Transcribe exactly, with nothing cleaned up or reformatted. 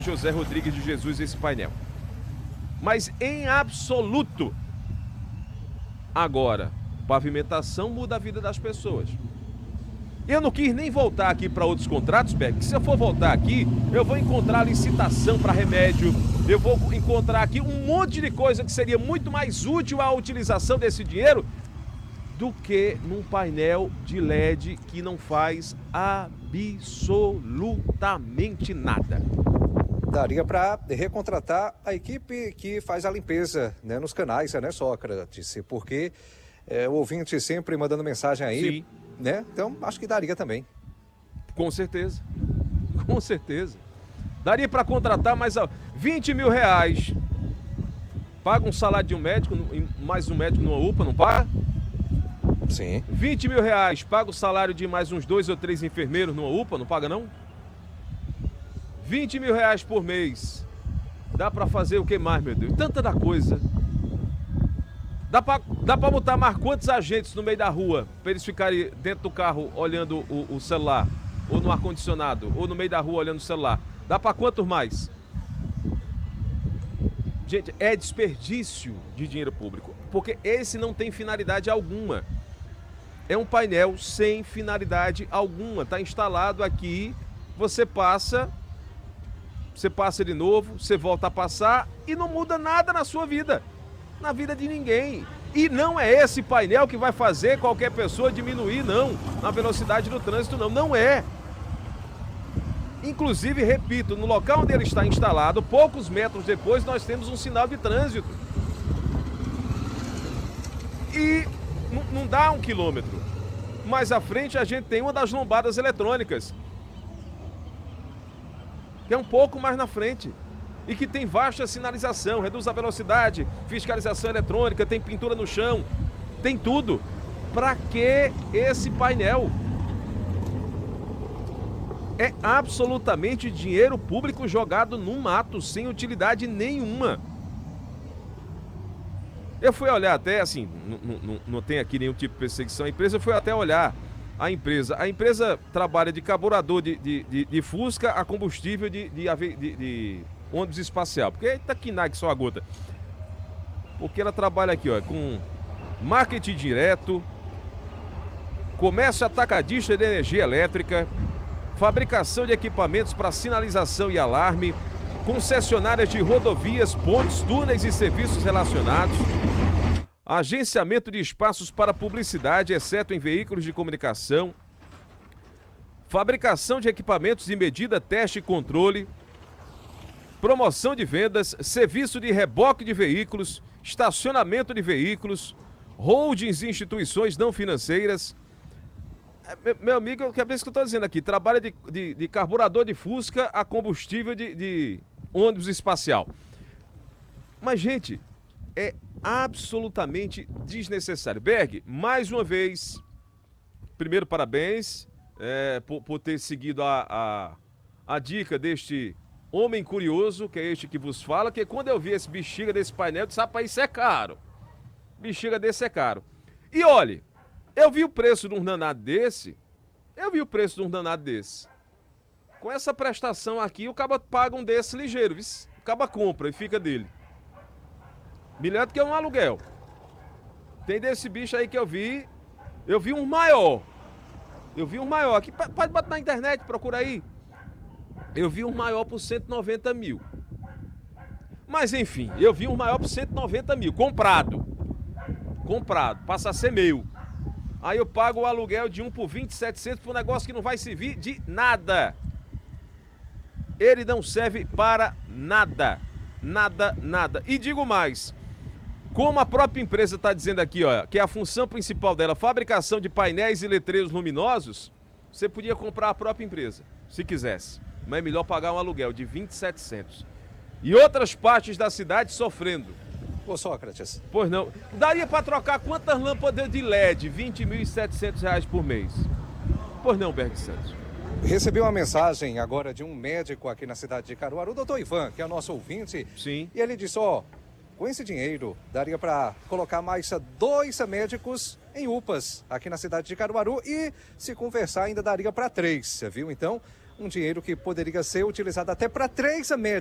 José Rodrigues de Jesus esse painel. Mas em absoluto, agora, pavimentação muda a vida das pessoas. Eu não quis nem voltar aqui para outros contratos, Beck, que se eu for voltar aqui, eu vou encontrar licitação para remédio, eu vou encontrar aqui um monte de coisa que seria muito mais útil a utilização desse dinheiro do que num painel de L E D que não faz absolutamente nada. Daria para recontratar a equipe que faz a limpeza, né, nos canais, né, Sócrates? Porque é, o ouvinte sempre mandando mensagem aí, Sim. né? Então, acho que daria também. Com certeza, com certeza. Daria para contratar mais vinte mil reais. Paga um salário de um médico, mais um médico numa U P A, não paga? Sim. vinte mil reais, paga o salário de mais uns dois ou três enfermeiros numa U P A, não paga não? vinte mil reais por mês. Dá pra fazer o que mais, meu Deus? Tanta da coisa. Dá pra, dá pra botar mais quantos agentes no meio da rua pra eles ficarem dentro do carro olhando o, o celular? Ou no ar-condicionado? Ou no meio da rua olhando o celular? Dá pra quantos mais? Gente, é desperdício de dinheiro público. Porque esse não tem finalidade alguma. É um painel sem finalidade alguma. Tá instalado aqui, você passa... Você passa de novo, você volta a passar e não muda nada na sua vida, na vida de ninguém. E não é esse painel que vai fazer qualquer pessoa diminuir, não, na velocidade do trânsito, não. Não é. Inclusive, repito, no local onde ele está instalado, poucos metros depois, nós temos um sinal de trânsito. E não dá um quilômetro. Mais à frente, a gente tem uma das lombadas eletrônicas, que é um pouco mais na frente e que tem vasta sinalização, reduz a velocidade, fiscalização eletrônica, tem pintura no chão, tem tudo. Para que esse painel? É absolutamente dinheiro público jogado no mato, sem utilidade nenhuma. Eu fui olhar até, assim, não, não, não tem aqui nenhum tipo de perseguição à empresa, eu fui até olhar a empresa. A empresa trabalha de carburador de, de, de, de Fusca a combustível de, de, de, de ônibus espacial. Porque tá que nada que só a gota. Porque ela trabalha aqui, ó, com marketing direto, comércio atacadista de energia elétrica, fabricação de equipamentos para sinalização e alarme, concessionárias de rodovias, pontes, túneis e serviços relacionados, agenciamento de espaços para publicidade, exceto em veículos de comunicação, fabricação de equipamentos de medida, teste e controle, promoção de vendas, serviço de reboque de veículos, estacionamento de veículos, holdings e instituições não financeiras. Meu amigo, é a vez que eu estou dizendo aqui, trabalha de, de, de carburador de Fusca a combustível de, de ônibus espacial. Mas, gente, é absolutamente desnecessário. Berg, mais uma vez, primeiro parabéns é, por, por ter seguido a, a, a dica deste homem curioso, que é este que vos fala, que quando eu vi esse bexiga desse painel, eu disse, rapaz, isso é caro. Bexiga desse é caro. E olhe, eu vi o preço de um danado desse, eu vi o preço de um danado desse. Com essa prestação aqui, o caba paga um desse ligeiro, viu? O caba compra e fica dele. Melhor do que um aluguel. Tem desse bicho aí que eu vi, eu vi um maior. Eu vi um maior, aqui pode botar na internet, procura aí. Eu vi um maior por cento e noventa mil. Mas enfim, eu vi um maior por cento e noventa mil, comprado. Comprado, passa a ser meu. Aí eu pago o aluguel de um por vinte e setecentos por um negócio que não vai servir de nada. Ele não serve para nada. Nada, nada. E digo mais, como a própria empresa está dizendo aqui, ó, que é a função principal dela, fabricação de painéis e letreiros luminosos, você podia comprar a própria empresa, se quisesse. Mas é melhor pagar um aluguel de vinte e setecentos. E outras partes da cidade sofrendo. Ô, Sócrates. Pois não. Daria para trocar quantas lâmpadas de L E D? vinte mil e setecentos reais por mês. Pois não, Berg Santos. Recebi uma mensagem agora de um médico aqui na cidade de Caruaru, o doutor Ivan, que é o nosso ouvinte. Sim. E ele disse, ó, com esse dinheiro, daria para colocar mais dois médicos em U P As aqui na cidade de Caruaru e, se conversar, ainda daria para três, viu? Então, um dinheiro que poderia ser utilizado até para três